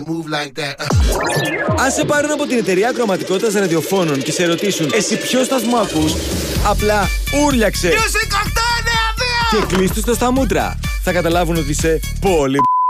Αν σε πάρουν από την εταιρεία ακροματικότητας ραδιοφώνων και σε ρωτήσουν εσύ ποιο σταθμό ακούς, απλά ούρλιαξε και κλείστου στο στα μούτρα. Θα καταλάβουν ότι είσαι πολύ